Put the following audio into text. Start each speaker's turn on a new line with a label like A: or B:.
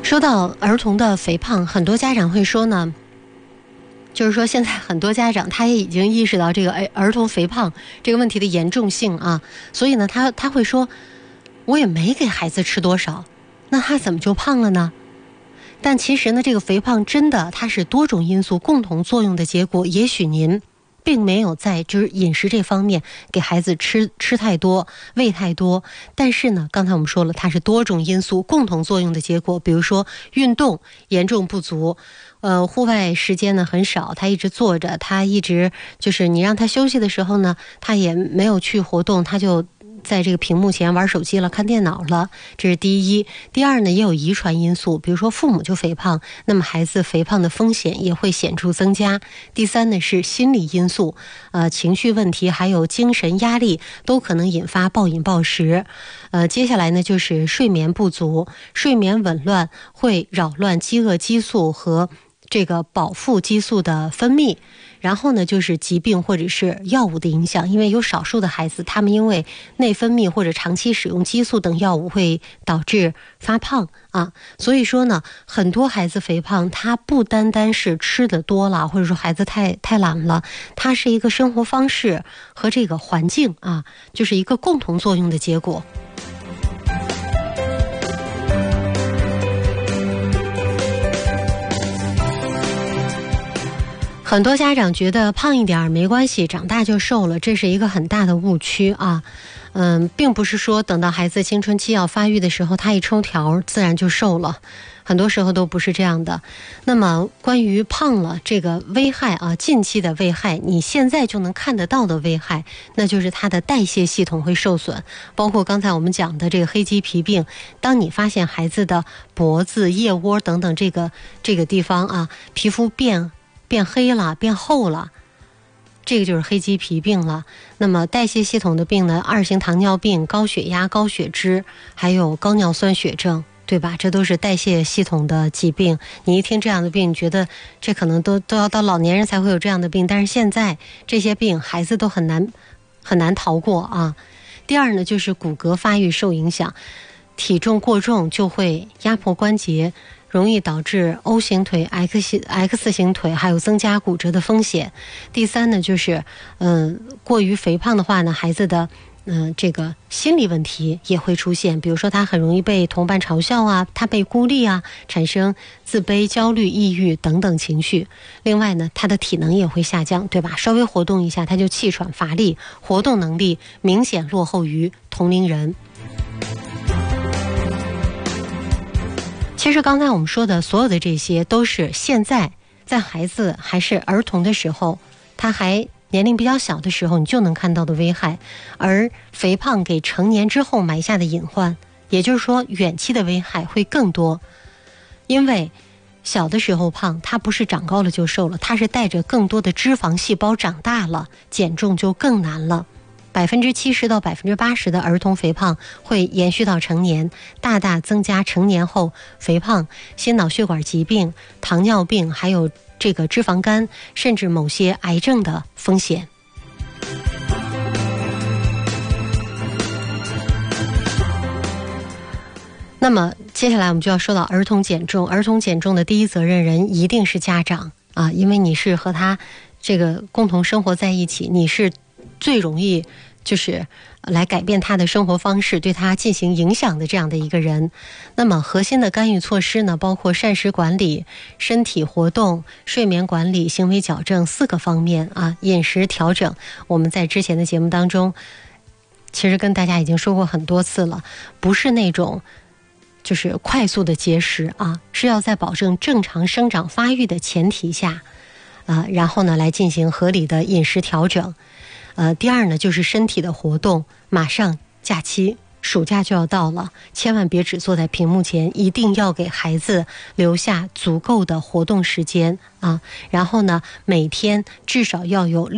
A: 说到儿童的肥胖，很多家长会说呢，就是说现在很多家长他也已经意识到这个儿童肥胖这个问题的严重性啊，所以呢他会说，我也没给孩子吃多少，那他怎么就胖了呢？但其实呢，这个肥胖真的它是多种因素共同作用的结果，也许您并没有在就是饮食这方面给孩子吃太多，喂太多，但是呢，刚才我们说了，它是多种因素共同作用的结果。比如说运动严重不足，户外时间呢很少，他一直坐着，他一直就是你让他休息的时候呢，他也没有去活动，他就在这个屏幕前玩手机了，看电脑了，这是第一。第二呢，也有遗传因素，比如说父母就肥胖，那么孩子肥胖的风险也会显著增加。第三呢是心理因素，情绪问题还有精神压力都可能引发暴饮暴食。接下来呢就是睡眠不足，睡眠紊乱会扰乱饥饿激素和这个饱腹激素的分泌。然后呢就是疾病或者是药物的影响，因为有少数的孩子他们因为内分泌或者长期使用激素等药物会导致发胖啊。所以说呢，很多孩子肥胖他不单单是吃的多了，或者说孩子太懒了，它是一个生活方式和这个环境啊，就是一个共同作用的结果。很多家长觉得胖一点没关系，长大就瘦了，这是一个很大的误区啊。并不是说等到孩子青春期要发育的时候，他一抽条自然就瘦了，很多时候都不是这样的。那么关于胖了这个危害啊，近期的危害，你现在就能看得到的危害，那就是他的代谢系统会受损，包括刚才我们讲的这个黑鸡皮病。当你发现孩子的脖子、腋窝等等这个地方啊，皮肤变黑了，变厚了，这个就是黑鸡皮病了。那么代谢系统的病呢，二型糖尿病、高血压、高血脂，还有高尿酸血症，对吧？这都是代谢系统的疾病。你一听这样的病，你觉得这可能都要到老年人才会有这样的病，但是现在这些病孩子都很难逃过啊。第二呢，就是骨骼发育受影响，体重过重就会压迫关节，容易导致 O 型腿、X 型腿，还有增加骨折的风险。第三呢，就是过于肥胖的话呢，孩子的这个心理问题也会出现，比如说他很容易被同伴嘲笑啊，他被孤立啊，产生自卑、焦虑、抑郁等等情绪。另外呢，他的体能也会下降，对吧？稍微活动一下他就气喘乏力，活动能力明显落后于同龄人。其实刚才我们说的所有的这些都是现在在孩子还是儿童的时候，他还年龄比较小的时候你就能看到的危害，而肥胖给成年之后埋下的隐患，也就是说远期的危害会更多。因为小的时候胖，它不是长高了就瘦了，它是带着更多的脂肪细胞长大了，减重就更难了。70%到80%的儿童肥胖会延续到成年，大大增加成年后肥胖、心脑血管疾病、糖尿病，还有这个脂肪肝，甚至某些癌症的风险。那么接下来我们就要说到儿童减重。儿童减重的第一责任人一定是家长啊，因为你是和他这个共同生活在一起，你是最容易就是来改变他的生活方式，对他进行影响的这样的一个人。那么核心的干预措施呢，包括膳食管理、身体活动、睡眠管理、行为矫正4个方面啊。饮食调整，我们在之前的节目当中其实跟大家已经说过很多次了，不是那种就是快速的节食啊，是要在保证正常生长发育的前提下然后呢来进行合理的饮食调整。第二呢，就是身体的活动。马上假期暑假就要到了，千万别只坐在屏幕前，一定要给孩子留下足够的活动时间啊。然后呢，每天至少要有